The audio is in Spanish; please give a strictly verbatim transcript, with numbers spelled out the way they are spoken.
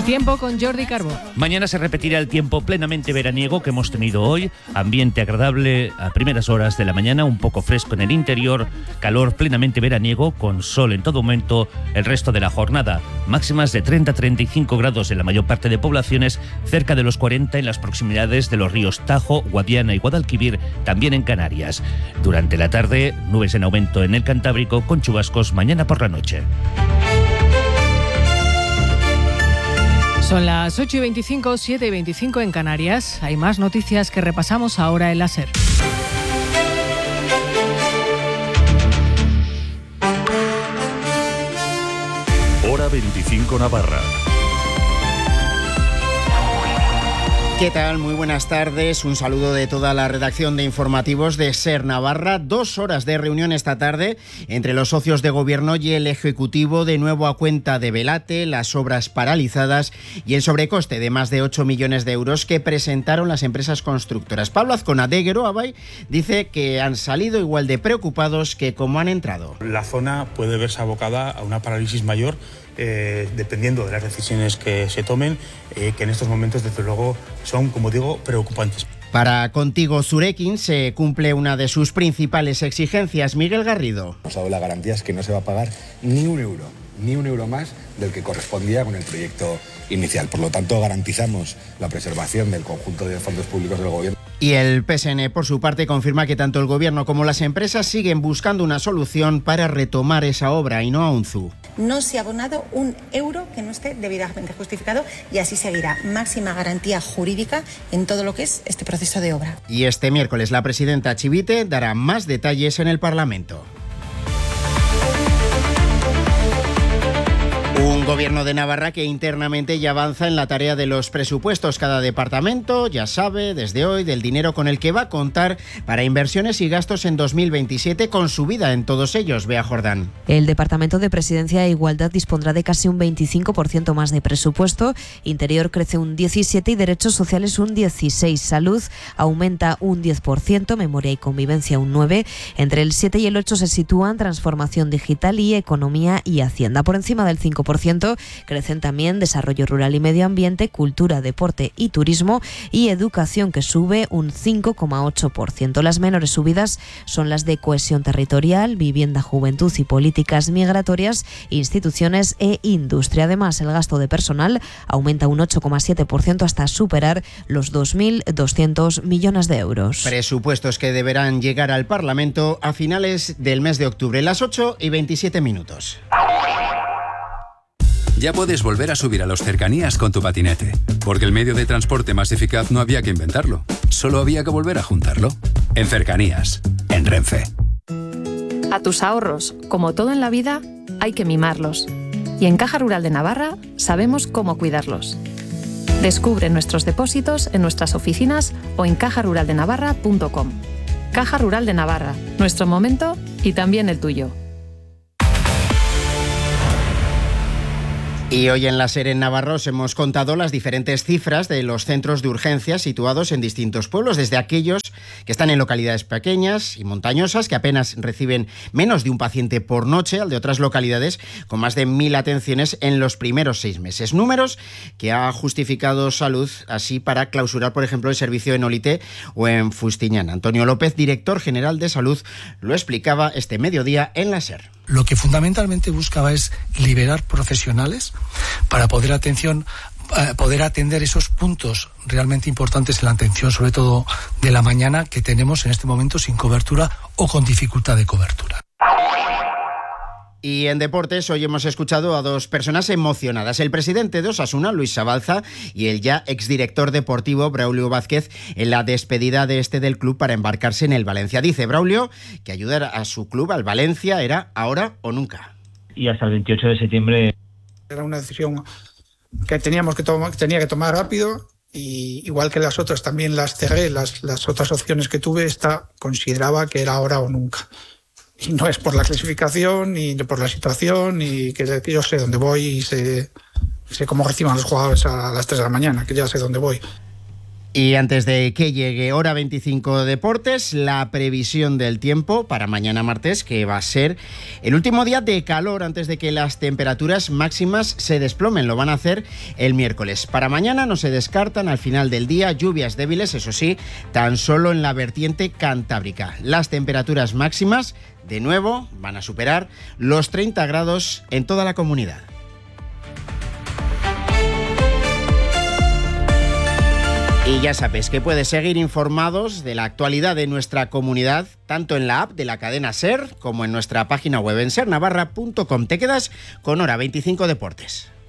El tiempo con Jordi Carbó. Mañana se repetirá el tiempo plenamente veraniego que hemos tenido hoy. Ambiente agradable a primeras horas de la mañana, un poco fresco en el interior, calor plenamente veraniego con sol en todo momento el resto de la jornada. Máximas de treinta a treinta y cinco grados en la mayor parte de poblaciones, cerca de los cuarenta en las proximidades de los ríos Tajo, Guadiana y Guadalquivir, también en Canarias. Durante la tarde, nubes en aumento en el Cantábrico con chubascos mañana por la noche. Son las ocho y veinticinco, siete y veinticinco en Canarias. Hay más noticias que repasamos ahora en la SER. Hora veinticinco Navarra. ¿Qué tal? Muy buenas tardes. Un saludo de toda la redacción de informativos de SER Navarra. Dos horas de reunión esta tarde entre los socios de gobierno y el Ejecutivo, de nuevo a cuenta de Velate, las obras paralizadas y el sobrecoste de más de ocho millones de euros que presentaron las empresas constructoras. Pablo Azcona de Geroabay dice que han salido igual de preocupados que como han entrado. La zona puede verse abocada a una parálisis mayor, Eh, dependiendo de las decisiones que se tomen, eh, que en estos momentos, desde luego, son, como digo, preocupantes. Para Contigo Zurekin se cumple una de sus principales exigencias. Miguel Garrido. Nos ha dado la garantía es que no se va a pagar ni un euro, ni un euro más del que correspondía con el proyecto inicial. Por lo tanto, garantizamos la preservación del conjunto de fondos públicos del gobierno. Y el P S N, por su parte, confirma que tanto el gobierno como las empresas siguen buscando una solución para retomar esa obra y no a Unzu. No se ha abonado un euro que no esté debidamente justificado y así seguirá. Máxima garantía jurídica en todo lo que es este proceso de obra. Y este miércoles la presidenta Chivite dará más detalles en el Parlamento. Un gobierno de Navarra que internamente ya avanza en la tarea de los presupuestos. Cada departamento ya sabe desde hoy del dinero con el que va a contar para inversiones y gastos en dos mil veintisiete, con subida en todos ellos. Bea Jordán. El Departamento de Presidencia e Igualdad dispondrá de casi un veinticinco por ciento más de presupuesto. Interior crece un diecisiete por ciento y Derechos Sociales un dieciséis por ciento. Salud aumenta un diez por ciento, Memoria y Convivencia un nueve por ciento. Entre el siete y el ocho se sitúan Transformación Digital y Economía y Hacienda. Por encima del cinco por ciento crecen también Desarrollo Rural y Medio Ambiente, Cultura, Deporte y Turismo, y Educación, que sube un cinco coma ocho por ciento. Las menores subidas son las de Cohesión Territorial, Vivienda, Juventud y Políticas Migratorias, Instituciones e Industria. Además, el gasto de personal aumenta un ocho coma siete por ciento hasta superar los dos mil doscientos millones de euros. Presupuestos que deberán llegar al Parlamento a finales del mes de octubre. Las ocho y veintisiete minutos. Ya puedes volver a subir a los cercanías con tu patinete, porque el medio de transporte más eficaz no había que inventarlo, solo había que volver a juntarlo. En Cercanías, en Renfe. A tus ahorros, como todo en la vida, hay que mimarlos. Y en Caja Rural de Navarra sabemos cómo cuidarlos. Descubre nuestros depósitos en nuestras oficinas o en caja rural de navarra punto com. Caja Rural de Navarra, nuestro momento y también el tuyo. Y hoy en la SER en Navarra os hemos contado las diferentes cifras de los centros de urgencias situados en distintos pueblos, desde aquellos que están en localidades pequeñas y montañosas, que apenas reciben menos de un paciente por noche, al de otras localidades con más de mil atenciones en los primeros seis meses. Números que ha justificado Salud así para clausurar, por ejemplo, el servicio en Olite o en Fustiñana. Antonio López, director general de Salud, lo explicaba este mediodía en la SER. Lo que fundamentalmente buscaba es liberar profesionales para poder atención, eh, poder atender esos puntos realmente importantes en la atención, sobre todo de la mañana, que tenemos en este momento sin cobertura o con dificultad de cobertura. Y en deportes, hoy hemos escuchado a dos personas emocionadas. El presidente de Osasuna, Luis Sabalza, y el ya exdirector deportivo, Braulio Vázquez, en la despedida de este del club para embarcarse en el Valencia. Dice Braulio que ayudar a su club, al Valencia, era ahora o nunca. Y hasta el veintiocho de septiembre. Era una decisión que teníamos que tomar, que tenía que tomar rápido, y igual que las otras también las cerré, las, las otras opciones que tuve, esta consideraba que era ahora o nunca. Y no es por la clasificación, ni por la situación, ni que yo sé dónde voy y sé, sé cómo reciban los jugadores a las tres de la mañana, que ya sé dónde voy. Y antes de que llegue Hora veinticinco Deportes, la previsión del tiempo para mañana martes, que va a ser el último día de calor antes de que las temperaturas máximas se desplomen. Lo van a hacer el miércoles. Para mañana no se descartan al final del día lluvias débiles, eso sí, tan solo en la vertiente cantábrica. Las temperaturas máximas, de nuevo, van a superar los treinta grados en toda la comunidad. Y ya sabes que puedes seguir informados de la actualidad de nuestra comunidad, tanto en la app de la cadena SER como en nuestra página web en ser navarra punto com. Te quedas con Hora veinticinco Deportes.